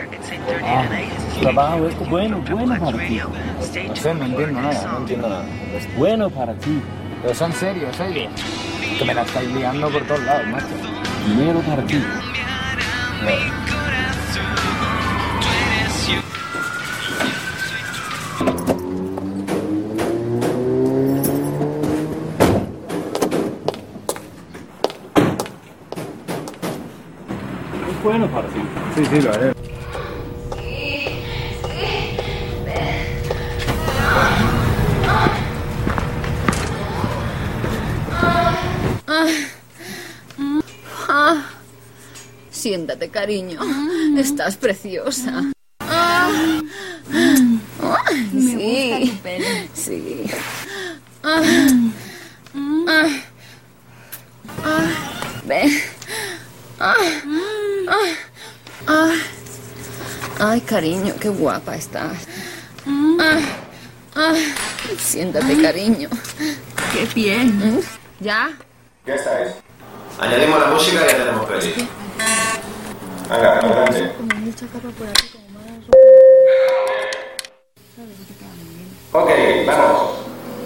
Trabajo es bueno para ti. No sé, no entiendo nada. Bueno para ti. Pero son serios, que me la estáis liando por todos lados, macho. Dinero para ti. Es bueno para ti. Sí, lo haré. Siéntate, cariño. Estás preciosa. Me gusta tu pelo. Sí. Ven. Ay, cariño, qué guapa estás. Siéntate, cariño. Qué bien. ¿Ya? Ya estáis. Añadimos la música y ya tenemos peli. Venga, adelante. Ok, vamos.